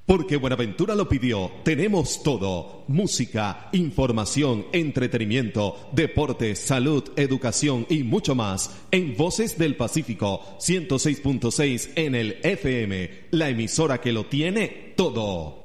Porque Buenaventura lo pidió, tenemos todo: música, información, entretenimiento, deporte, salud, educación y mucho más en Voces del Pacífico 106.6 en el FM, la emisora que lo tiene todo.